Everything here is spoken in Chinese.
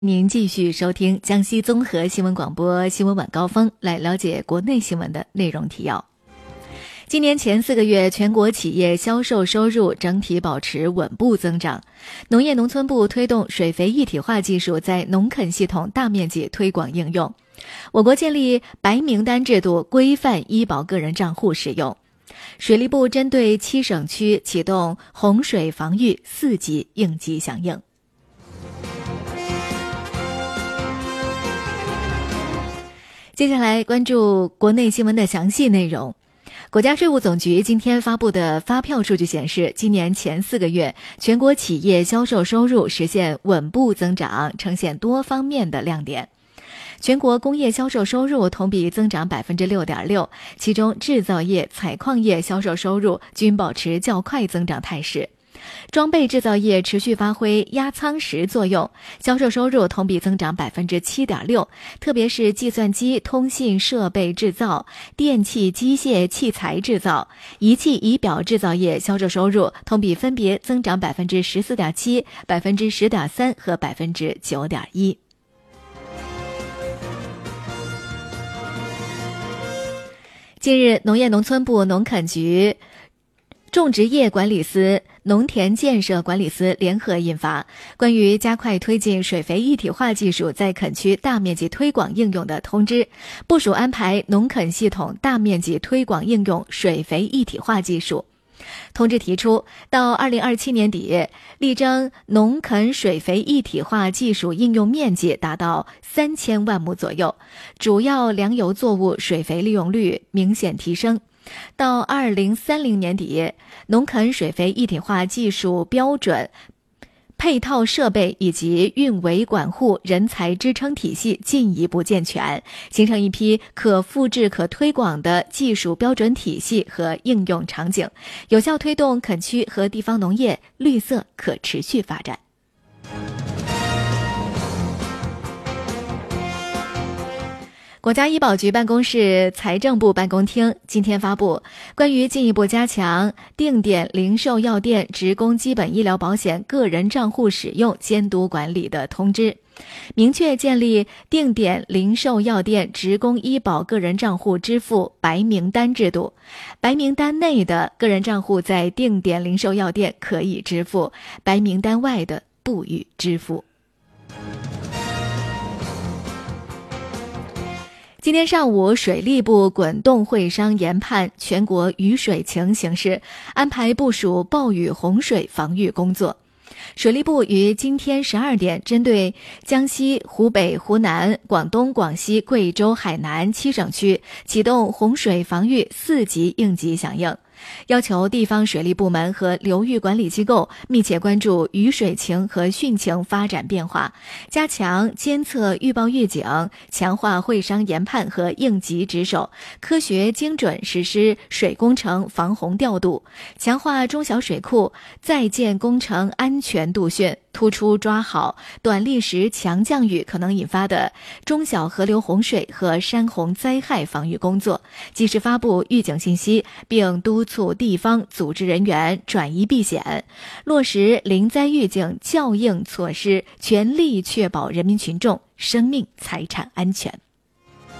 您继续收听江西综合新闻广播新闻晚高峰，来了解国内新闻的内容提要。今年前4个月，全国企业销售收入整体保持稳步增长。农业农村部推动水肥一体化技术在农垦系统大面积推广应用。我国建立白名单制度，规范医保个人账户使用。水利部针对7省区启动洪水防御4级应急响应。接下来关注国内新闻的详细内容。国家税务总局今天发布的发票数据显示，今年前4个月，全国企业销售收入实现稳步增长，呈现多方面的亮点。全国工业销售收入同比增长 6.6%， 其中制造业、采矿业销售收入均保持较快增长态势。装备制造业持续发挥压舱石作用，销售收入同比增长 7.6%， 特别是计算机、通信设备制造、电气机械器材制造、仪器仪表制造业销售收入同比分别增长 14.7%、10.3% 和 9.1%。近日，农业农村部农垦局、种植业管理司、农田建设管理司联合印发关于加快推进水肥一体化技术在垦区大面积推广应用的通知，部署安排农垦系统大面积推广应用水肥一体化技术。通知提出，到2027年底，力争农垦水肥一体化技术应用面积达到3000万亩左右，主要粮油作物水肥利用率明显提升。到2030年底，农垦水肥一体化技术标准、配套设备以及运维管护人才支撑体系进一步健全，形成一批可复制可推广的技术标准体系和应用场景，有效推动垦区和地方农业绿色可持续发展。国家医保局办公室、财政部办公厅今天发布关于进一步加强定点零售药店职工基本医疗保险个人账户使用监督管理的通知，明确建立定点零售药店职工医保个人账户支付白名单制度。白名单内的个人账户在定点零售药店可以支付，白名单外的不予支付。今天上午，水利部滚动会商研判全国雨水情形势，安排部署暴雨洪水防御工作。水利部于今天12点，针对江西、湖北、湖南、广东、广西、贵州、海南7省区启动洪水防御4级应急响应，要求地方水利部门和流域管理机构密切关注雨水情和汛情发展变化，加强监测预报预警，强化会商研判和应急值守，科学精准实施水工程防洪调度，强化中小水库在建工程安全度汛，突出抓好短历时强降雨可能引发的中小河流洪水和山洪灾害防御工作，及时发布预警信息，并督促地方组织人员转移避险，落实临灾预警校应措施，全力确保人民群众生命财产安全。